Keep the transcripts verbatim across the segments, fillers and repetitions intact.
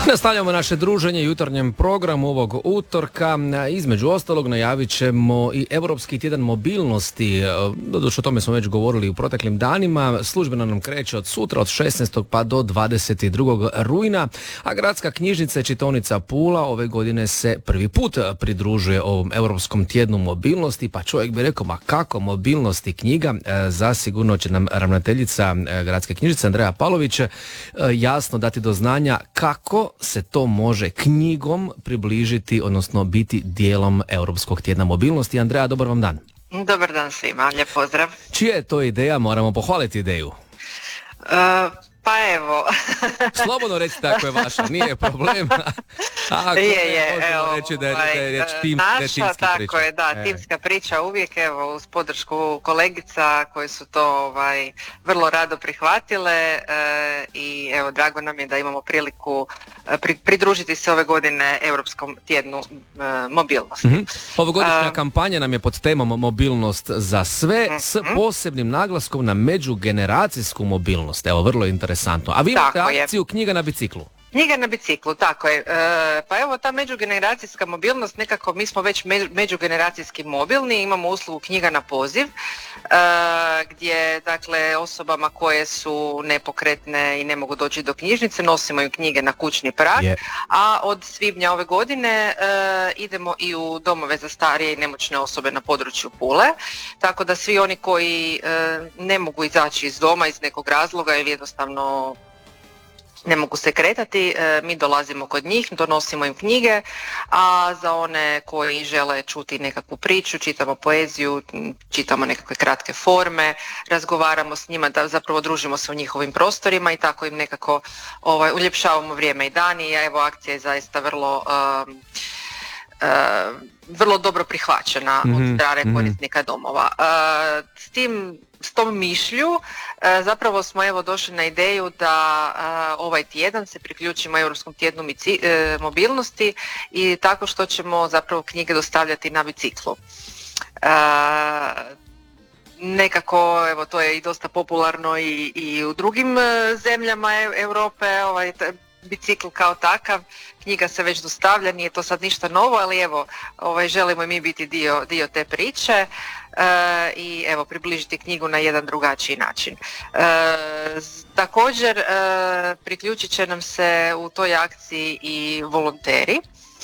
Nastavljamo naše druženje jutarnjem programu ovog utorka. Između ostalog najavit ćemo i Europski tjedan mobilnosti. Doduše o tome smo već govorili u proteklim danima. Službeno nam kreće od sutra, od šesnaestog pa do dvadeset drugog rujna, a Gradska knjižnica i čitaonica Pula ove godine se prvi put pridružuje ovom Europskom tjednu mobilnosti, pa čovjek bi rekao, ma kako mobilnost i knjiga? Zasigurno će nam ravnateljica Gradske knjižnice Andreja Pavlović jasno dati do znanja kako se to može knjigom približiti, odnosno biti dijelom Europskog tjedna mobilnosti. Andreja, dobar vam dan. Dobar dan svima, lijep pozdrav. Čija je to ideja? Moramo pohvaliti ideju. Uh, pa evo. Slobodno reći tako je vaša, nije problem. Ako je, je, možemo evo, reći da je, da je riječ tim, naša, da je timska tako priča. je, da, e. timska priča uvijek, evo, uz podršku kolegica koji su to ovaj, vrlo rado prihvatile e, i evo, drago nam je da imamo priliku pri, pridružiti se ove godine Europskom tjednu e, mobilnosti. Mm-hmm. Ovogodišnja um, kampanja nam je pod temom mobilnost za sve, mm-hmm. s posebnim naglaskom na međugeneracijsku mobilnost. Evo, vrlo interesantno. A vi imate akciju Knjiga na biciklu. Knjiga na biciklu, tako je. E, pa evo ta međugeneracijska mobilnost, nekako mi smo već međugeneracijski mobilni, imamo uslugu Knjiga na poziv, e, gdje dakle osobama koje su nepokretne i ne mogu doći do knjižnice nosimo im knjige na kućni prag, yeah. a od svibnja ove godine e, idemo i u domove za starije i nemoćne osobe na području Pule, tako da svi oni koji e, ne mogu izaći iz doma iz nekog razloga ili jednostavno ne mogu se kretati, mi dolazimo kod njih, donosimo im knjige, a za one koji žele čuti nekakvu priču, čitamo poeziju, čitamo nekakve kratke forme, razgovaramo s njima, da zapravo družimo se u njihovim prostorima i tako im nekako ovaj, uljepšavamo vrijeme i dan i evo akcija je zaista vrlo... Um, Uh, vrlo dobro prihvaćena mm-hmm, od strane mm-hmm. korisnika domova. Uh, s tim, s tom mišlju uh, zapravo smo evo došli na ideju da uh, ovaj tjedan se priključimo Europskom tjednu mici, uh, mobilnosti i tako što ćemo zapravo knjige dostavljati na biciklu. Uh, nekako, evo to je i dosta popularno i, i u drugim uh, zemljama Europe, ovaj, t- bicikl kao takav, knjiga se već dostavlja, nije to sad ništa novo, ali evo, ovaj, želimo i mi biti dio, dio te priče e, i evo, približiti knjigu na jedan drugačiji način. E, također, e, priključit će nam se u toj akciji i volonteri,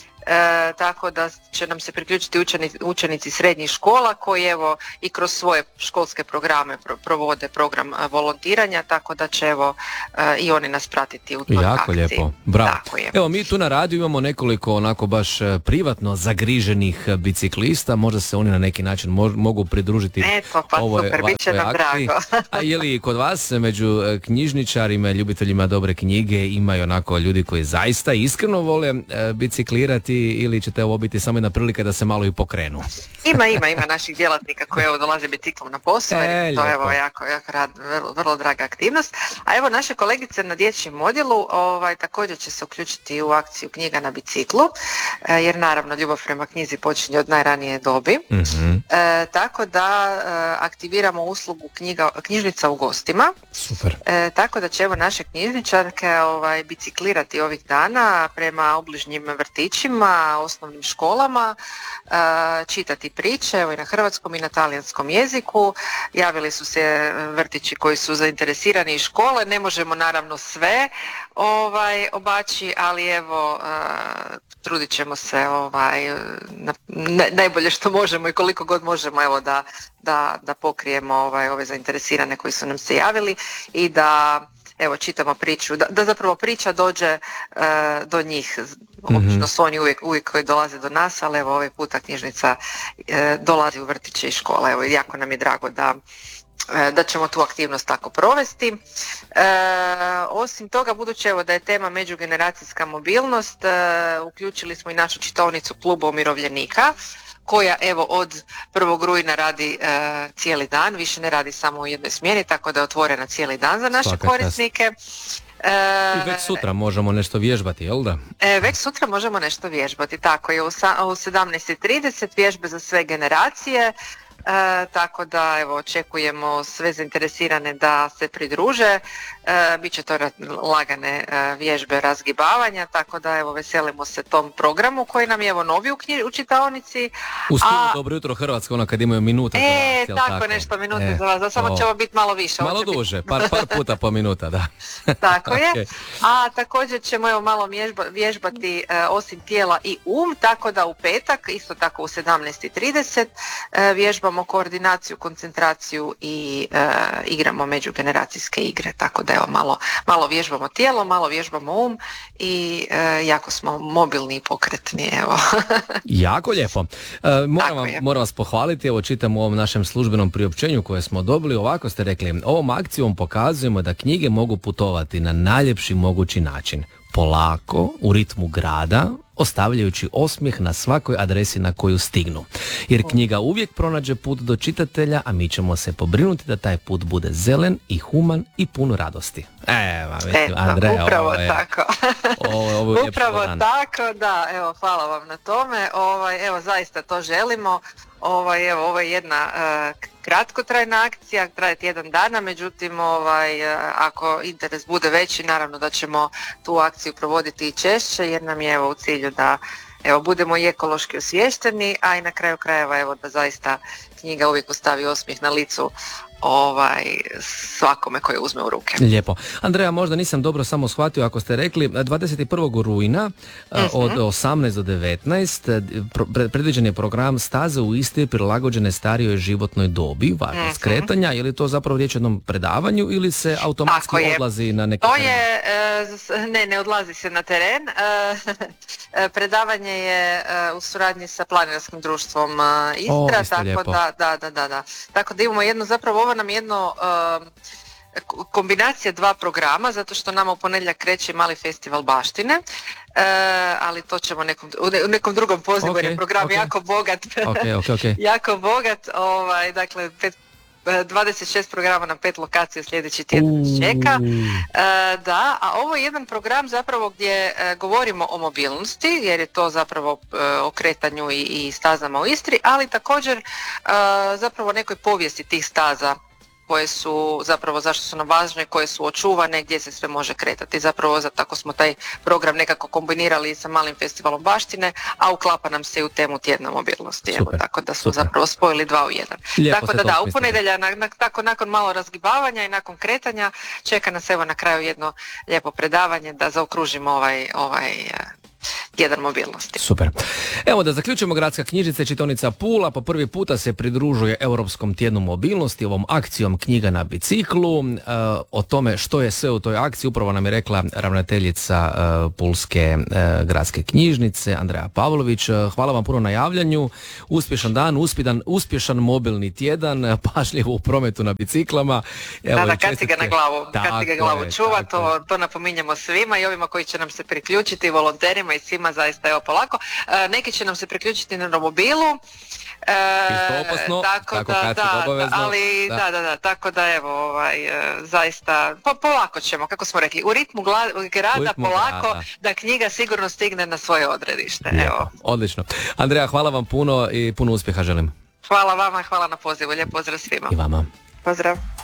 E, tako da će nam se priključiti učenici, učenici srednjih škola koji evo i kroz svoje školske programe pro, provode program a, volontiranja, tako da će evo a, i oni nas pratiti u toj jako akciji. Lijepo, bravo. Tako je. Evo mi tu na radiju imamo nekoliko onako baš privatno zagriženih biciklista, možda se oni na neki način mo- mogu pridružiti. Eto, pa ovoj, super, bit će nam drago. A je li kod vas među knjižničarima, ljubiteljima dobre knjige imaju onako ljudi koji zaista iskreno vole e, biciklirati ili ćete ovo biti samo jedna prilika da se malo i pokrenu? Ima, ima, ima naših djelatnika koji evo dolaze biciklom na posao, e, to je evo jako, jako rad, vrlo, vrlo draga aktivnost. A evo naše kolegice na dječjem odjelu ovaj, također će se uključiti u akciju Knjiga na biciklu, e, jer naravno ljubav prema knjizi počinje od najranije dobi. Mm-hmm. E, tako da e, aktiviramo uslugu knjiga, knjižnica u gostima. Super. E, tako da će evo naše knjižničarke ovaj, biciklirati ovih dana prema obližnjim vrtićima, osnovnim školama, čitati priče evo i na hrvatskom i na talijanskom jeziku. Javili su se vrtići koji su zainteresirani i škole, ne možemo naravno sve ovaj, obaći, ali evo trudit ćemo se ovaj, na, ne, najbolje što možemo i koliko god možemo evo da, da, da pokrijemo ovaj, ove zainteresirane koji su nam se javili i da evo čitamo priču, da, da zapravo priča dođe uh, do njih. Obično mm-hmm. su oni uvijek, uvijek koji dolaze do nas, ali evo ovaj puta knjižnica uh, dolazi u vrtiće i škole. Evo jako nam je drago da da ćemo tu aktivnost tako provesti. E, osim toga, budući evo da je tema međugeneracijska mobilnost, e, uključili smo i našu čitaonicu Kluba umirovljenika, koja evo od prvog rujna radi e, cijeli dan, više ne radi samo u jednoj smjeni, tako da je otvorena cijeli dan za naše Svaka korisnike. E, I već sutra možemo nešto vježbati, jel da? E, već sutra možemo nešto vježbati, tako je, u, sa, u sedamnaest i trideset vježbe za sve generacije. E, tako da evo očekujemo sve zainteresirane da se pridruže. E, Biće to lagane e, vježbe razgibavanja, tako da evo veselimo se tom programu koji nam je evo novi u, knji, u čitaonici. U stilu a... Dobro jutro Hrvatsko, ono kad imaju minute za e, vas, tako, tako nešto minute e, za vas, da samo o... ćemo biti malo više. Malo duže, biti... par, par puta po minuta, da. Tako je, okay. A također ćemo evo malo vježba, vježbati e, osim tijela i um, tako da u petak, isto tako u sedamnaest i trideset e, vježbamo koordinaciju, koncentraciju i e, igramo međugeneracijske igre, tako da evo malo, malo vježbamo tijelo, malo vježbamo um i e, jako smo mobilni i pokretni, evo. Jako lijepo. E, moram, vam, moram vas pohvaliti, evo čitam u ovom našem službenom priopćenju koje smo dobili, ovako ste rekli, ovom akcijom pokazujemo da knjige mogu putovati na najljepši mogući način. Polako, u ritmu grada, ostavljajući osmijeh na svakoj adresi na koju stignu. Jer knjiga uvijek pronađe put do čitatelja, a mi ćemo se pobrinuti da taj put bude zelen i human i pun radosti. Evo, mislim, Andreja, upravo ovo je, tako. Ovo, ovo je upravo tako, da, evo, hvala vam na tome. Ovaj, evo, zaista to želimo. Ovaj, evo, ovo je jedna uh, kratkotrajna akcija, traje tjedan dana, međutim, ovaj, uh, ako interes bude veći, naravno da ćemo tu akciju provoditi i češće, jer nam je evo u cilju da evo, budemo i ekološki osviješteni, a i na kraju krajeva evo, da zaista knjiga uvijek ostavi osmijeh na licu ovaj, svakome koji uzme u ruke. Lijepo. Andreja, možda nisam dobro samo shvatio ako ste rekli, dvadeset prvog rujna uh-huh. od osamnaest do devetnaest predviđen je program Staze u Istri prilagođene starijoj životnoj dobi, važnost uh-huh. kretanja, je li to zapravo riječ o jednom predavanju ili se automatski odlazi na neki to teren? Je, ne, ne odlazi se na teren. Predavanje je u suradnji sa Planinarskim društvom Istra, o, tako lijepo. da, da, da, da, da. Tako da imamo jedno, zapravo ovo nam jedno uh, kombinacija dva programa, zato što nama u ponedjeljak kreće mali festival baštine, uh, ali to ćemo nekom, u nekom drugom pozivu, okay, jer je program okay. jako bogat, okay, okay, okay. jako bogat, ovaj, dakle, pet dvadeset šest programa na pet lokacija sljedeći tjedan nas čeka. E, da, a ovo je jedan program zapravo gdje e, govorimo o mobilnosti, jer je to zapravo e, o kretanju i, i stazama u Istri, ali također e, zapravo nekoj povijesti tih staza koje su zapravo zašto su nam važne, koje su očuvane, gdje se sve može kretati. Zapravo za tako smo taj program nekako kombinirali sa malim festivalom baštine, a uklapa nam se i u temu tjedna mobilnosti. Evo, tako da smo super. Zapravo spojili dva u jedan. Lijepo tako da da, u ponedjelja, na, na, tako nakon malo razgibavanja i nakon kretanja, čeka nas evo na kraju jedno lijepo predavanje da zaokružimo ovaj, ovaj tjedan mobilnosti. Super. Evo da zaključimo, Gradska knjižnica čitaonica Pula po prvi puta se pridružuje Europskom tjednu mobilnosti, ovom akcijom Knjiga na biciklu. E, o tome što je sve u toj akciji upravo nam je rekla ravnateljica e, Pulske e, gradske knjižnice Andreja Pavlović. Hvala vam puno na javljanju. Uspješan dan, uspješan, uspješan mobilni tjedan, pažljivo u prometu na biciklama. Evo, da, da, kad si ga na glavu, kad si ga glavu je, čuva, to, to napominjemo svima i ovima koji će nam se priključiti, volonterima i svima zaista evo polako. E, neki će nam se priključiti na romobilu. E, opasno, tako, tako da, da, obavezno, ali da. da, da, da, tako da evo, ovaj, zaista, po, polako ćemo, kako smo rekli, u ritmu gla, grada, u ritmu polako, grada. Da knjiga sigurno stigne na svoje odredište. Evo. Odlično. Andreja, hvala vam puno i puno uspjeha želim. Hvala vama, hvala na pozivu, lijep pozdrav svima. I vama. Pozdrav.